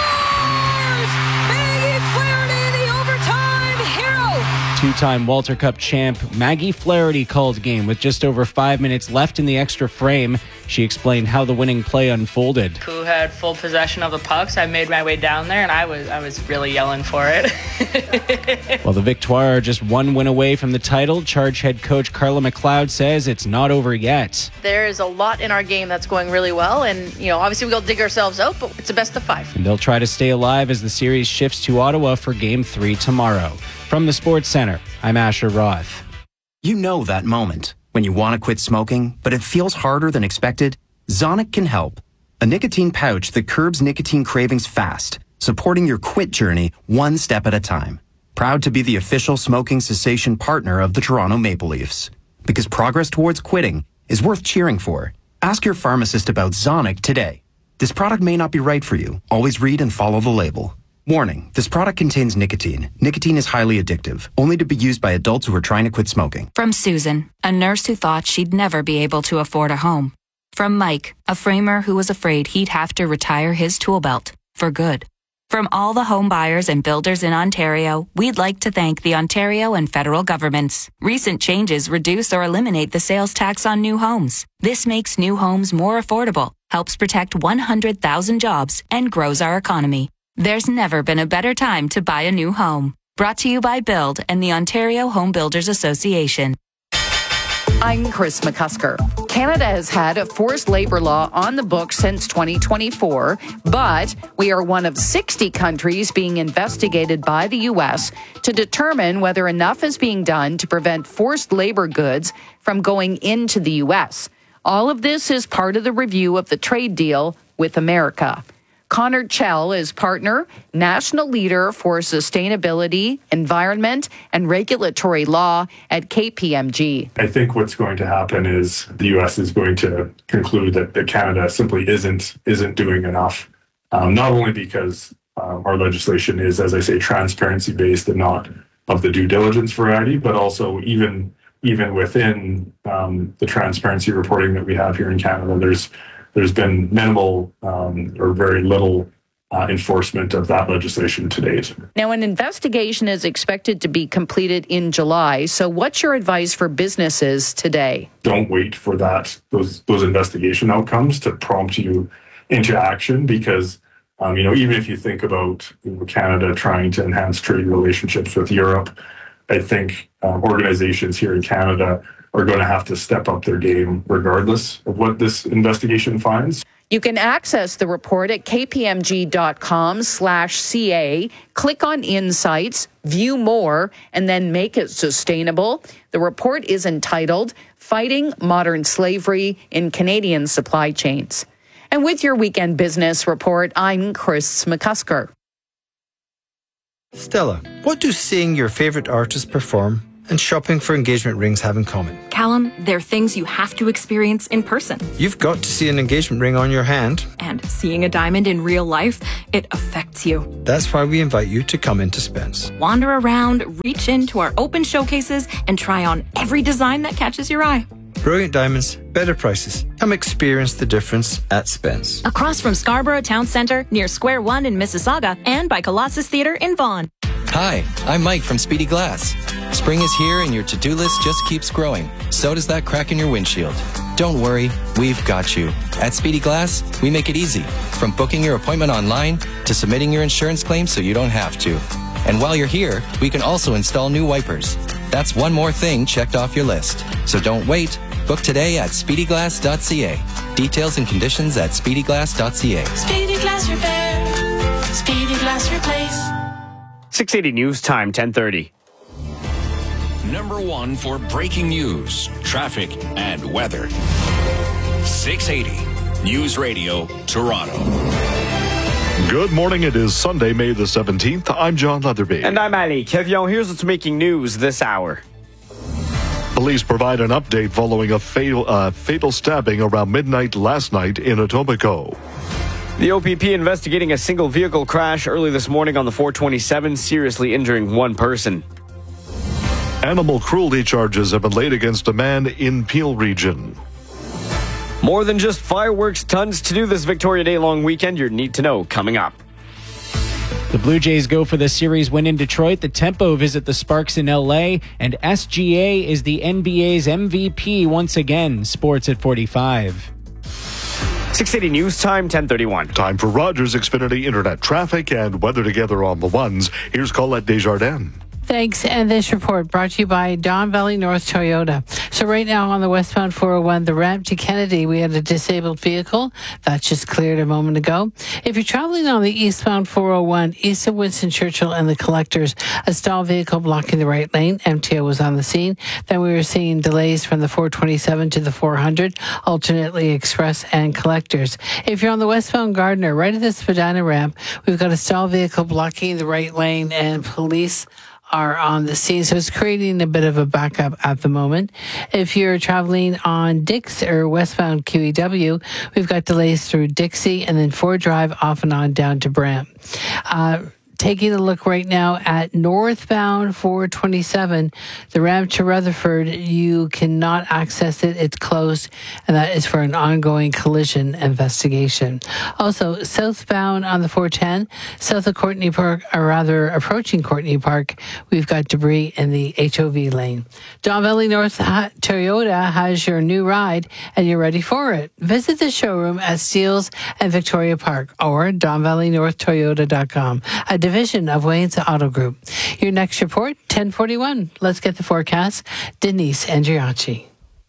scores! Maggie Flaherty, the overtime hero! Two-time Walter Cup champ Maggie Flaherty called game with just over five minutes left in the extra frame. She explained how the winning play unfolded. Who had full possession of the pucks. I made my way down there, and I was I was really yelling for it. Well, the Victoire are just one win away from the title. Charge head coach Carla McLeod says it's not over yet. There is a lot in our game that's going really well, and you know, obviously we got to dig ourselves out, but it's a best of five. And they'll try to stay alive as the series shifts to Ottawa for Game three tomorrow. From the Sports Center, I'm Asher Roth. You know that moment when you want to quit smoking, but it feels harder than expected? Zonic can help. A nicotine pouch that curbs nicotine cravings fast, supporting your quit journey one step at a time. Proud to be the official smoking cessation partner of the Toronto Maple Leafs. Because progress towards quitting is worth cheering for. Ask your pharmacist about Zonic today. This product may not be right for you. Always read and follow the label. Warning, this product contains nicotine. Nicotine is highly addictive, only to be used by adults who are trying to quit smoking. From Susan, a nurse who thought she'd never be able to afford a home. From Mike, a framer who was afraid he'd have to retire his tool belt for good. From all the home buyers and builders in Ontario, we'd like to thank the Ontario and federal governments. Recent changes reduce or eliminate the sales tax on new homes. This makes new homes more affordable, helps protect one hundred thousand jobs, and grows our economy. There's never been a better time to buy a new home. Brought to you by Build and the Ontario Home Builders Association. I'm Chris McCusker. Canada has had a forced labor law on the books since twenty twenty-four, but we are one of sixty countries being investigated by the U S to determine whether enough is being done to prevent forced labor goods from going into the U S. All of this is part of the review of the trade deal with America. Connor Chell is partner, national leader for sustainability, environment, and regulatory law at K P M G. I think what's going to happen is the U S is going to conclude that, that Canada simply isn't isn't doing enough, um, not only because um, our legislation is, as I say, transparency-based and not of the due diligence variety, but also even even within um, the transparency reporting that we have here in Canada, there's There's been minimal um, or very little uh, enforcement of that legislation to date. Now, an investigation is expected to be completed in July. So what's your advice for businesses today? Don't wait for that those those investigation outcomes to prompt you into action, because um, you know, even if you think about you know, Canada trying to enhance trade relationships with Europe, I think um, organizations here in Canada are going to have to step up their game regardless of what this investigation finds. You can access the report at kpmg.com slash CA. Click on Insights, view more, and then make it sustainable. The report is entitled Fighting Modern Slavery in Canadian Supply Chains. And with your Weekend Business Report, I'm Chris McCusker. Stella, what do seeing your favorite artist perform and shopping for engagement rings have in common? Callum, they're things you have to experience in person. You've got to see an engagement ring on your hand. And seeing a diamond in real life, it affects you. That's why we invite you to come into Spence. Wander around, reach into our open showcases, and try on every design that catches your eye. Brilliant diamonds, better prices. Come experience the difference at Spence. Across from Scarborough Town Centre, near Square One in Mississauga, and by Colossus Theatre in Vaughan. Hi, I'm Mike from Speedy Glass. Spring is here and your to-do list just keeps growing. So does that crack in your windshield. Don't worry, we've got you. At Speedy Glass, we make it easy. From booking your appointment online to submitting your insurance claim so you don't have to. And while you're here, we can also install new wipers. That's one more thing checked off your list. So don't wait. Book today at speedy glass dot c a. Details and conditions at speedy glass dot c a. Speedy Glass Repair. Speedy Glass Replace. six eighty News Time, ten thirty. Number one for breaking news, traffic, and weather. six eighty News Radio, Toronto. Good morning. It is Sunday, May the seventeenth. I'm John Leatherby. And I'm Ali Kevion. Here's what's making news this hour. Police provide an update following a fatal, uh, fatal stabbing around midnight last night in Etobicoke. The O P P investigating a single vehicle crash early this morning on the four twenty-seven, seriously injuring one person. Animal cruelty charges have been laid against a man in Peel region. More than just fireworks, tons to do this Victoria Day long weekend. Your need to know coming up. The Blue Jays go for the series win in Detroit. The Tempo visit the Sparks in L A. And S G A is the N B A's M V P once again. Sports at forty-five. six eighty News Time, ten thirty-one. Time for Rogers Xfinity Internet traffic and weather together on the ones. Here's Colette Desjardins. Thanks. And this report brought to you by Don Valley North Toyota. So right now on the westbound four oh one, the ramp to Kennedy, we had a disabled vehicle that just cleared a moment ago. If you're traveling on the eastbound four oh one, east of Winston Churchill and the Collectors, a stalled vehicle blocking the right lane. M T O was on the scene. Then we were seeing delays from the four twenty-seven to the four hundred, alternately Express and Collectors. If you're on the westbound Gardiner, right at the Spadina ramp, we've got a stalled vehicle blocking the right lane, and police are on the scene, so it's creating a bit of a backup at the moment. If you're traveling on Dix or westbound Q E W, we've got delays through Dixie and then Ford Drive off and on down to Brant. Uh, Taking a look right now at northbound four twenty-seven, the ramp to Rutherford, you cannot access it. It's closed, and that is for an ongoing collision investigation. Also, southbound on the four ten, south of Courtney Park, or rather approaching Courtney Park, we've got debris in the H O V lane. Don Valley North Toyota has your new ride, and you're ready for it. Visit the showroom at Steeles and Victoria Park or don valley north toyota dot com. A division of Wayne's Auto Group. Your next report, ten forty-one. Let's get the forecast. Denise Andriachi.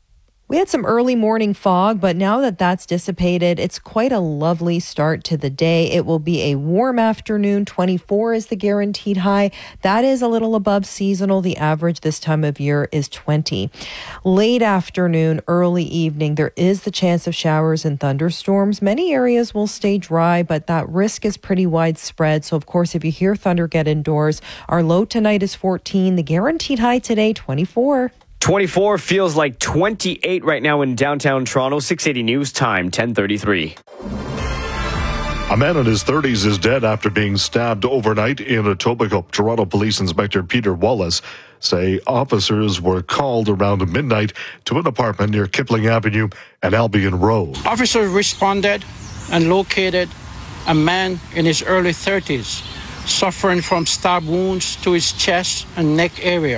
We had some early morning fog, but now that that's dissipated, it's quite a lovely start to the day. It will be a warm afternoon. twenty-four is the guaranteed high. That is a little above seasonal. The average this time of year is twenty. Late afternoon, early evening, there is the chance of showers and thunderstorms. Many areas will stay dry, but that risk is pretty widespread. So, of course, if you hear thunder, get indoors. Our low tonight is fourteen. The guaranteed high today, twenty-four. twenty-four feels like twenty-eight right now in downtown Toronto. six eighty News Time, ten thirty-three. A man in his thirties is dead after being stabbed overnight in Etobicoke. Toronto Police Inspector Peter Wallace say officers were called around midnight to an apartment near Kipling Avenue and Albion Road. Officers responded and located a man in his early thirties, suffering from stab wounds to his chest and neck area.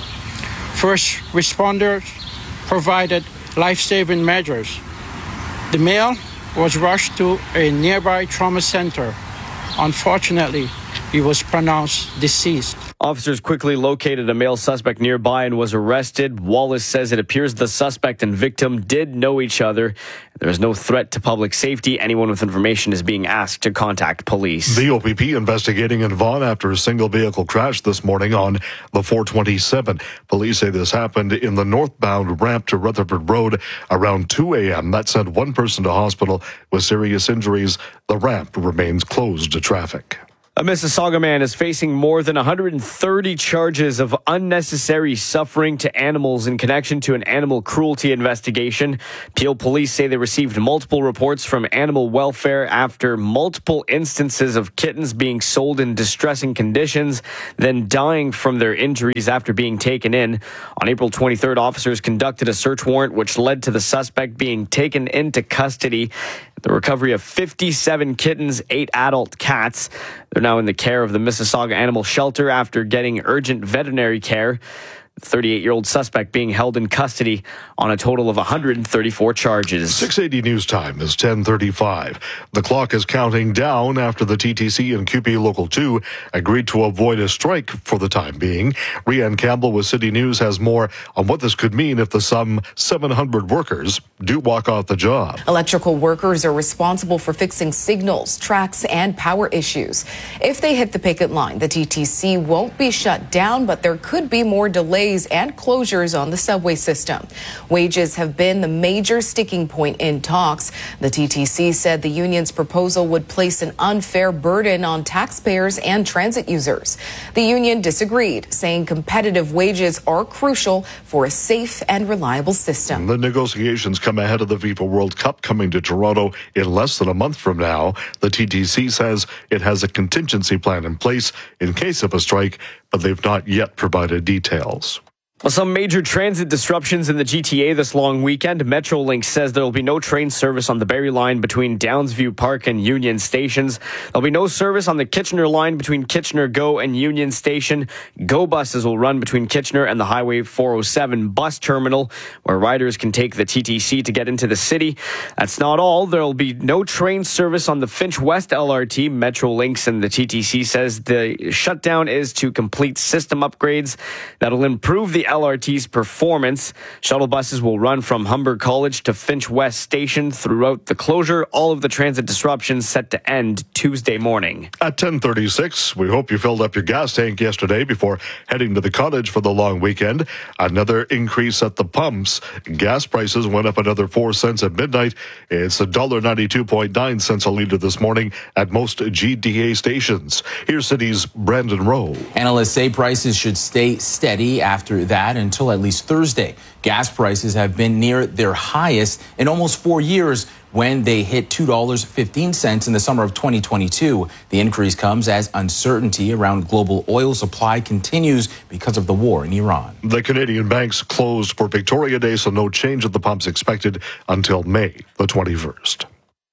First responders provided life-saving measures. The male was rushed to a nearby trauma center. Unfortunately, he was pronounced deceased. Officers quickly located a male suspect nearby and was arrested. Wallace says it appears the suspect and victim did know each other. There is no threat to public safety. Anyone with information is being asked to contact police. The O P P investigating in Vaughan after a single vehicle crash this morning on the four twenty-seven. Police say this happened in the northbound ramp to Rutherford Road around two a.m. That sent one person to hospital with serious injuries. The ramp remains closed to traffic. A Mississauga man is facing more than one hundred thirty charges of unnecessary suffering to animals in connection to an animal cruelty investigation. Peel police say they received multiple reports from animal welfare after multiple instances of kittens being sold in distressing conditions, then dying from their injuries after being taken in. On April twenty-third, officers conducted a search warrant which led to the suspect being taken into custody. The recovery of fifty-seven kittens, eight adult cats. They're now in the care of the Mississauga Animal Shelter after getting urgent veterinary care. The thirty-eight-year-old suspect being held in custody on a total of one hundred thirty-four charges. six eighty News Time is ten thirty-five. The clock is counting down after the T T C and Q P Local two agreed to avoid a strike for the time being. Rianne Campbell with City News has more on what this could mean if the some seven hundred workers do walk off the job. Electrical workers are responsible for fixing signals, tracks, and power issues. If they hit the picket line, the T T C won't be shut down, but there could be more delays and closures on the subway system. Wages have been the major sticking point in talks. The T T C said the union's proposal would place an unfair burden on taxpayers and transit users. The union disagreed, saying competitive wages are crucial for a safe and reliable system. The negotiations come ahead of the FIFA World Cup coming to Toronto in less than a month from now. The T T C says it has a contingency plan in place in case of a strike, but they've not yet provided details. Well, some major transit disruptions in the G T A this long weekend. Metrolink says there will be no train service on the Barrie line between Downsview Park and Union stations. There'll be no service on the Kitchener line between Kitchener Go and Union Station. Go buses will run between Kitchener and the Highway four oh seven bus terminal, where riders can take the T T C to get into the city. That's not all. There'll be no train service on the Finch West L R T. Metrolinx and the T T C says the shutdown is to complete system upgrades that'll improve the L R T's performance. Shuttle buses will run from Humber College to Finch West Station throughout the closure. All of the transit disruptions set to end Tuesday morning. At ten thirty-six, we hope you filled up your gas tank yesterday before heading to the cottage for the long weekend. Another increase at the pumps. Gas prices went up another four cents at midnight. It's one dollar ninety-two point nine cents a litre this morning at most G D A stations. Here's City's Brandon Rowe. Analysts say prices should stay steady after that until at least Thursday. Gas prices have been near their highest in almost four years when they hit two dollars and fifteen cents in the summer of twenty twenty-two. The increase comes as uncertainty around global oil supply continues because of the war in Iran. The Canadian banks closed for Victoria Day, so no change at the pumps expected until May the twenty-first.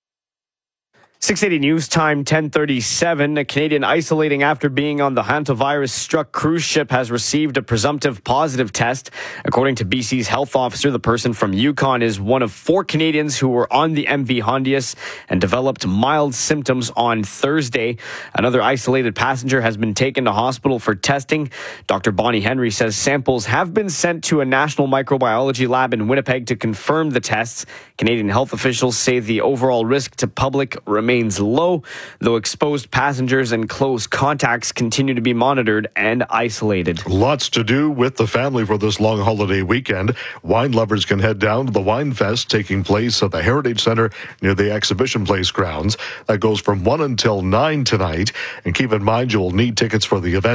six eighty News Time, ten thirty-seven. A Canadian isolating after being on the hantavirus-struck cruise ship has received a presumptive positive test. According to B C's health officer, the person from Yukon is one of four Canadians who were on the M V Hondius and developed mild symptoms on Thursday. Another isolated passenger has been taken to hospital for testing. Doctor Bonnie Henry says samples have been sent to a national microbiology lab in Winnipeg to confirm the tests. Canadian health officials say the overall risk to public remains remains low, though exposed passengers and close contacts continue to be monitored and isolated. Lots to do with the family for this long holiday weekend. Wine lovers can head down to the Wine Fest taking place at the Heritage Center near the Exhibition Place grounds. That goes from one until nine tonight. And keep in mind, you'll need tickets for the event.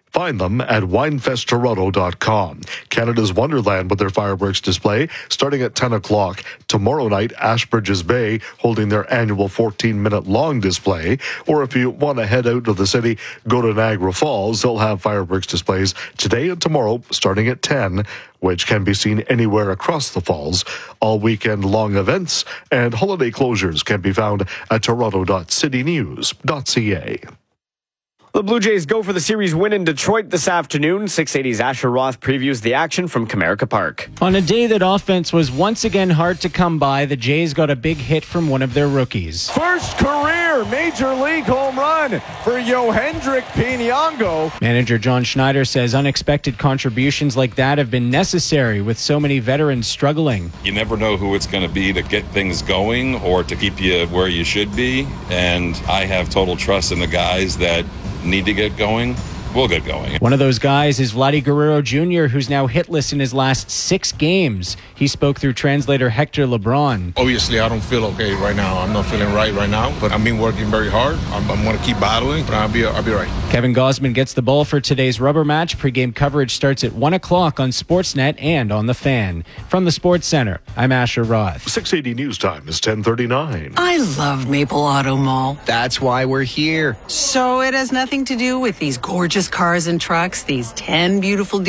Find them at winefest toronto dot com. Canada's Wonderland with their fireworks display starting at ten o'clock. Tomorrow night, Ashbridges Bay holding their annual fourteen-minute long display. Or if you want to head out of the city, go to Niagara Falls. They'll have fireworks displays today and tomorrow starting at ten, which can be seen anywhere across the falls. All weekend-long events and holiday closures can be found at toronto dot city news dot c a. The Blue Jays go for the series win in Detroit this afternoon. six eighty's Asher Roth previews the action from Comerica Park. On a day that offense was once again hard to come by, the Jays got a big hit from one of their rookies. First career Major League home run for Yohendrick Pinango. Manager John Schneider says unexpected contributions like that have been necessary with so many veterans struggling. You never know who it's going to be to get things going or to keep you where you should be. And I have total trust in the guys that need to get going. We'll get going. One of those guys is Vladdy Guerrero Junior, who's now hitless in his last six games. He spoke through translator Hector LeBron. Obviously, I don't feel okay right now. I'm not feeling right right now, but I've been working very hard. I'm, I'm going to keep battling, but I'll be, I'll be right. Kevin Gosman gets the ball for today's rubber match. Pre-game coverage starts at one o'clock on Sportsnet and on The Fan. From the Sports Center, I'm Asher Roth. six eighty News Time is ten thirty-nine. I love Maple Auto Mall. That's why we're here. So it has nothing to do with these gorgeous cars and trucks, these ten beautiful